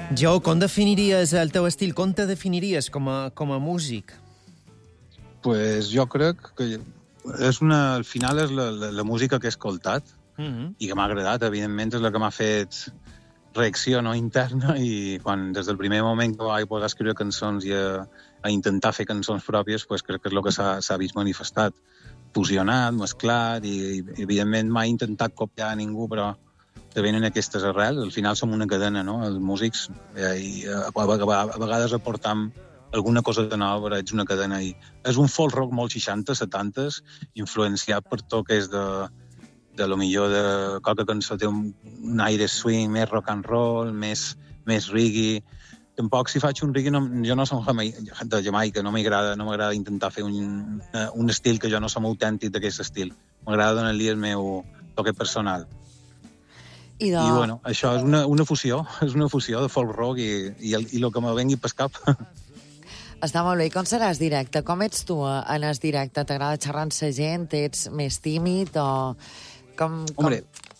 Jo, com definiries el teu estil? Com te definiries com a músic? Pues jo crec que al final és la música que he escoltat i que m'ha agradat. Evidentment és la que m'ha fet reacció interna i des del primer moment que vaig poder escriure cançons i a intentar fer cançons pròpies, pues crec que és el que s'ha vist manifestat. Fusionat, mesclat i evidentment mai intentat copiar a ningú, però te venen aquestes arrels. Al final som una cadena, no? Els músics, i a vegades aportam alguna cosa de nova, ets una cadena. I és un folk rock molt 60, 70s, influenciat per tot que és de lo millor de qualque cançó té un aire swing, més rock and roll, més reggae. Tampoc si faig un reggae, jo no som de Jamaica, no m'agrada intentar fer un estil que jo no som autèntic d'aquest estil. M'agrada donar-li el meu toque personal. I bueno, això és una fusió de folk rock i el que me vengui pel cap. Està molt bé. I com seràs directe? Com ets tu en el directe? T'agrada xerrar amb la gent? Ets més tímid o... Hombre,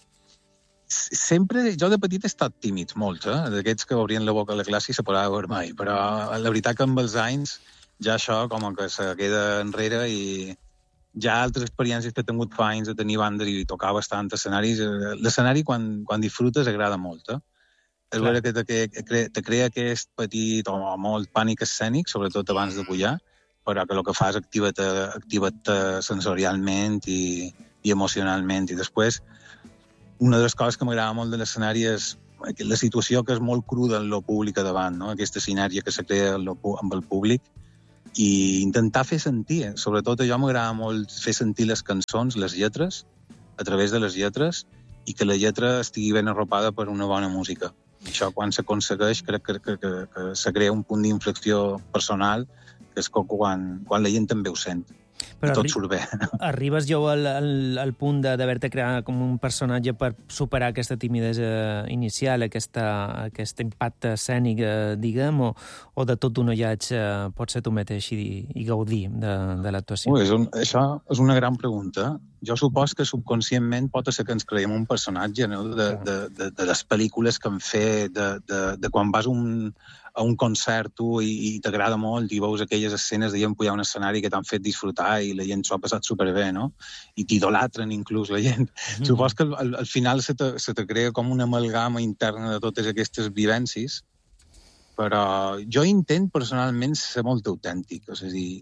sempre, jo de petit he estat tímid, molt, d'aquests que obrien la boca a la classe i se posava vermell, però la veritat que amb els anys ja això com que se queda enrere i ja altres experiències que he tingut fa anys de tenir bandes i tocar bastant escenaris. L'escenari, quan disfrutes, agrada molt, És vera que te crea aquest petit o molt pànic escènic, sobretot abans de pujar, però que el que fas activa-te sensorialment i emocionalment. I després, una de les coses que m'agrada molt de l'escenari és la situació que és molt cruda en lo públic a davant, no? Aquesta sinèria que se crea amb el públic i intentar fer sentir. Sobretot a jo m'agrada molt fer sentir les cançons, les lletres, a través de les lletres, i que la lletra estigui ben arropada per una bona música. I això, quan s'aconsegueix, crec que se crea un punt d'inflexió personal, que és quan la gent també ho sent. Però i tot surt bé. Arribes jo al punt d'haver-te creat com un personatge per superar aquesta timidesa inicial, aquest impacte escènic, diguem, o de tot d'un ullatge pots ser tu mateix i gaudir de l'actuació? Això és una gran pregunta. Jo supos que subconscientment pot ser que ens creiem un personatge, no? De les pel·lícules que hem fet, de quan vas a un concert tu i t'agrada molt i veus aquelles escenes de gent pujar a un escenari que t'han fet disfrutar i la gent s'ho ha passat superbé, no? I t'idolatren inclús la gent. Supos que al final se te crea com una amalgama interna de totes aquestes vivències, però jo intent personalment ser molt autèntic. És a dir,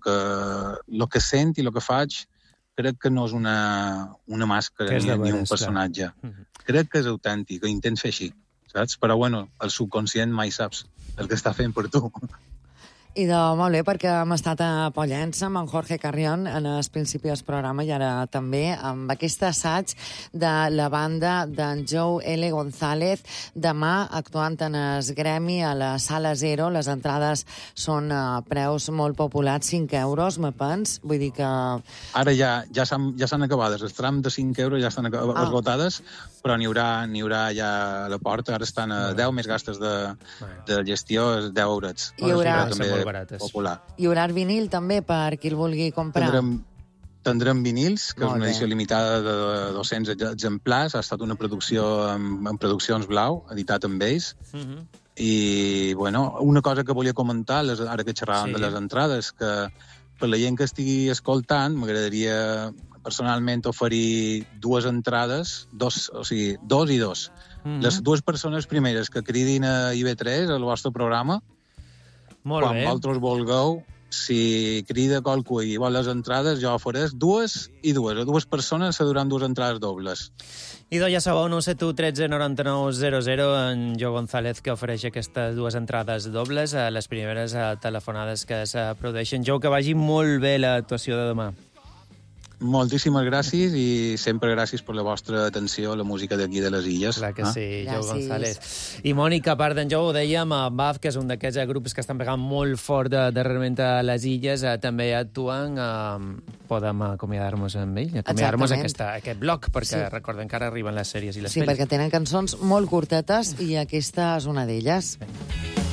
el que sent i el que faig crec que no és una màscara ni un personatge. Crec que és autèntic, que intent fer així, saps? Però, bueno, el subconscient mai saps el que està fent per tu. I molt bé, perquè hem estat a Pollença amb en Jorge Carrión en el principi del programa i ara també amb aquest assaig de la banda d'en Joe L. González. Demà, actuant en el Gremi a la Sala Zero, les entrades són a preus molt populars, 5 euros, me pens. Vull dir que... Ara ja s'han acabades. Els trams de 5 euros ja estan esgotades, però n'hi haurà ja a la porta. Ara estan a 10 més gastos de gestió, 10 eurets. Hi haurà... popular. Hi haurà vinil també per qui el vulgui comprar? Tindrem vinils, que és una edició limitada de 200 exemplars. Ha estat una producció amb Produccions Blau, editat amb ells. I, bueno, una cosa que volia comentar, ara que xerràvem de les entrades, que per la gent que estigui escoltant, m'agradaria personalment oferir 2 entrades, dos i dos. Les 2 persones primeres que cridin a IB3, al vostre programa, quan vosaltres vulgueu, si crida qualcú i vol les entrades, jo ofereix 2 i 2. A 2 persones se duran 2 entrades dobles. I ja sabeu, 971 13 99 00, en Jo González, que ofereix aquestes 2 entrades dobles a les primeres telefonades que se produeixen. Jo, que vagi molt bé l'actuació de demà. Moltíssimes gràcies i sempre gràcies per la vostra atenció a la música d'aquí de les Illes. Clar que sí, Jo González. I Mònica, a part d'en Jo, ho dèiem, BAF, que és un d'aquests grups que estan pegant molt fort darrerament a les Illes, també actuen. Podem acomiadar-nos amb ell, acomiadar-nos aquest bloc, perquè recordem que ara arriben les sèries i les pel·lis. Sí, perquè tenen cançons molt curtetes i aquesta és una d'elles.